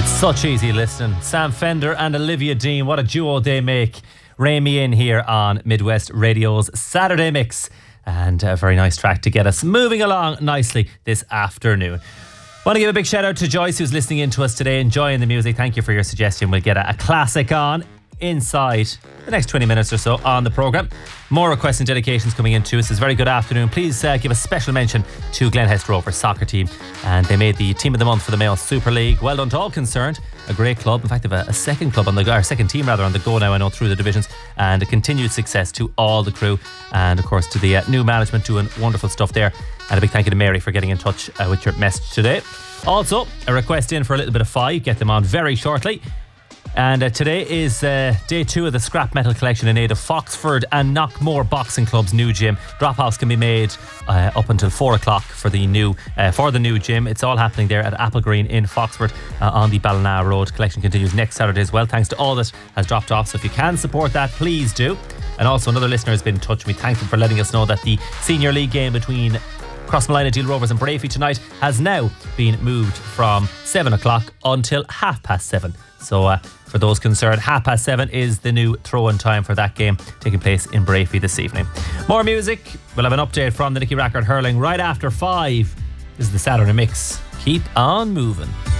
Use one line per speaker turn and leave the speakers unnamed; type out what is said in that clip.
It's such easy listening. Sam Fender and Olivia Dean, what a duo they make. Rein me in here on Midwest Radio's Saturday Mix. And a very nice track to get us moving along nicely this afternoon. Want to give a big shout out to Joyce, who's listening in to us today, enjoying the music. Thank you for your suggestion. We'll get a classic on inside the next 20 minutes or so on the programme. More requests and dedications coming in to us. It's a very good afternoon. Please give a special mention to Glenhest Rovers soccer team, and they made the team of the month for the Mayo Super League. Well done to all concerned. A great club. In fact, they have a second club on the or second team rather on the go now, I know, through the divisions, and a continued success to all the crew, and of course to the new management doing wonderful stuff there. And a big thank you to Mary for getting in touch with your message today. Also, a request in for a little bit of Five. Get them on very shortly. And today is day 2 of the scrap metal collection in aid of Foxford and Knockmore Boxing Club's new gym. Drop-offs can be made up until 4 o'clock for the new gym. It's all happening there at Apple Green in Foxford on the Ballina Road. Collection continues next Saturday as well, thanks to all that has dropped off. So if you can support that, please do. And also another listener has been in touch. We thank them for letting us know that the Senior League game between Crossmolina Deal Rovers and Brafey tonight has now been moved from 7 o'clock until 7:30. So for those concerned, 7:30 is the new throw-in time for that game taking place in Brafey this evening. More music. We'll have an update from the Nicky Rackard hurling right after 5. This is the Saturday Mix. Keep on moving.